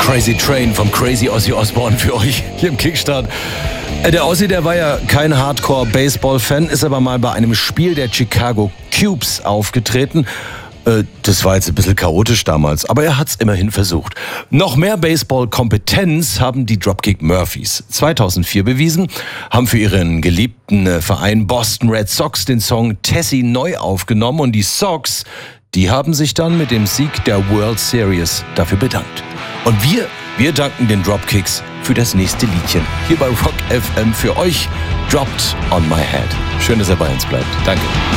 Crazy Train vom Crazy Ozzy Osbourne für euch hier im Kickstart. Der Ozzy, der war ja kein Hardcore-Baseball-Fan, ist aber mal bei einem Spiel der Chicago Cubs aufgetreten. Das war jetzt ein bisschen chaotisch damals, aber er hat's immerhin versucht. Noch mehr Baseball-Kompetenz haben die Dropkick Murphys 2004 bewiesen, haben für ihren geliebten Verein Boston Red Sox den Song Tessie neu aufgenommen und die Sox, die haben sich dann mit dem Sieg der World Series dafür bedankt. Und wir danken den Dropkicks für das nächste Liedchen. Hier bei Rock FM für euch, Dropped on My Head. Schön, dass ihr bei uns bleibt. Danke.